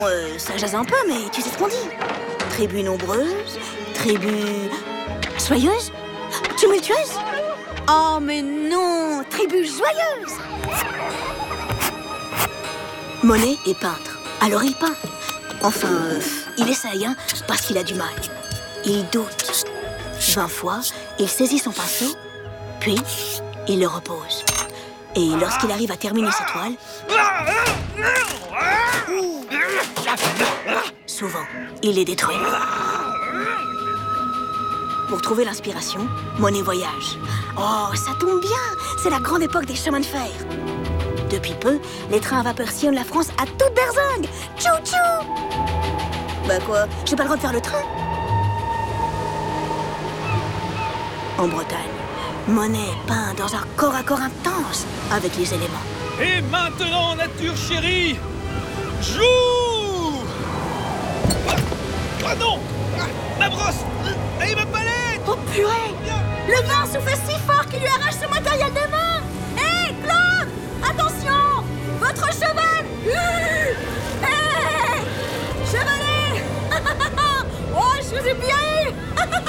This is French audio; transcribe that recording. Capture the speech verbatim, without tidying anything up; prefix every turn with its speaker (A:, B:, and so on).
A: Euh, ça jase un peu, mais tu sais ce qu'on dit. Tribu nombreuse, tribu... joyeuse, tumultueuse. Oh, mais non, tribu joyeuse. Monet est peintre, alors il peint. Enfin, euh, il essaye, hein, parce qu'il a du mal. Il doute. Vingt fois, il saisit son pinceau, puis il le repose. Et lorsqu'il arrive à terminer sa toile, souvent, il les détruit. Pour trouver l'inspiration, Monet voyage. Oh, ça tombe bien, c'est la grande époque des chemins de fer. Depuis peu, les trains à vapeur sillonnent la France à toute berzingue. Tchou tchou. Bah quoi, j'ai pas le droit de faire le train? En Bretagne, Monet peint dans un corps à corps intense avec les éléments.
B: Et maintenant, nature chérie, joue! Ah non! Ma brosse! Et ma palette!
A: Oh purée! Le vent souffle si fort qu'il lui arrache son matériel de main!